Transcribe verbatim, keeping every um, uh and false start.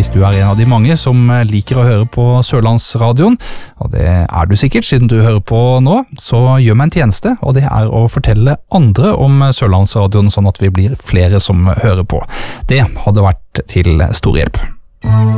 hvis du er en av de mange som liker å høre på Sørlandsradioen, og det er du sikkert siden du hører på nå, så gjør meg en tjeneste, og det er å fortelle andre om Sørlandsradioen, sånn at vi blir flere som hører på. Det hadde vært til stor hjelp.